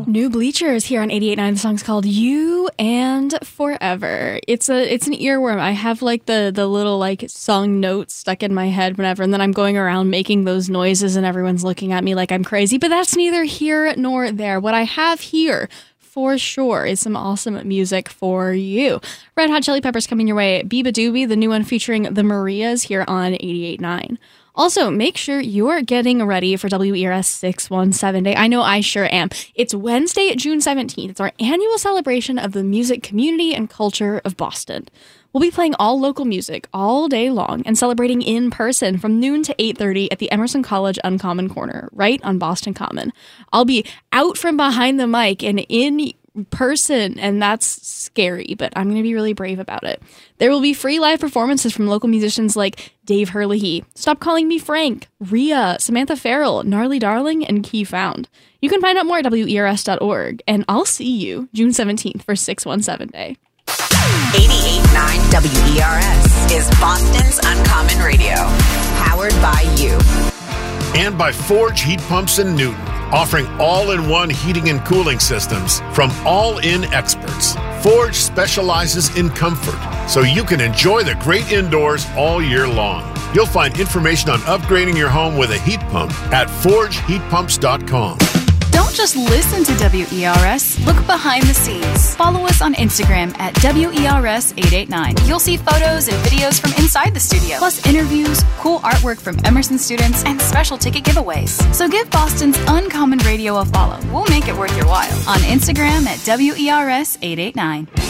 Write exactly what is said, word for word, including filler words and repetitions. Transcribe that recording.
New Bleachers here on eighty-eight point nine. The song's called You and Forever. It's a it's an earworm. I have like the the little like song notes stuck in my head whenever, and then I'm going around making those noises and everyone's looking at me like I'm crazy, but that's neither here nor there. What I have here for sure is some awesome music for you. Red Hot Chili Peppers coming your way. Biba Doobie, the new one featuring the Marias here on eighty-eight point nine. Also, make sure you're getting ready for W E R S six one seven Day. I know I sure am. It's Wednesday, June seventeenth. It's our annual celebration of the music community and culture of Boston. We'll be playing all local music all day long and celebrating in person from noon to eight thirty at the Emerson College Uncommon Corner, right on Boston Common. I'll be out from behind the mic and in person, and that's scary, but I'm going to be really brave about it. There will be free live performances from local musicians like Dave Herlihy, Stop Calling Me Frank, Rhea, Samantha Farrell, Gnarly Darling, and Key Found. You can find out more at W E R S dot org, and I'll see you June seventeenth for six one seven Day. eighty-eight point nine W E R S is Boston's Uncommon Radio, powered by you. And by Forge Heat Pumps in Newton, offering all-in-one heating and cooling systems from all-in experts. Forge specializes in comfort, so you can enjoy the great indoors all year long. You'll find information on upgrading your home with a heat pump at forge heat pumps dot com. Don't just listen to W E R S, look behind the scenes. Follow us on Instagram at W E R S eight eight nine. You'll see photos and videos from inside the studio, plus interviews, cool artwork from Emerson students, and special ticket giveaways. So give Boston's Uncommon Radio a follow. We'll make it worth your while on Instagram at W E R S eight eight nine.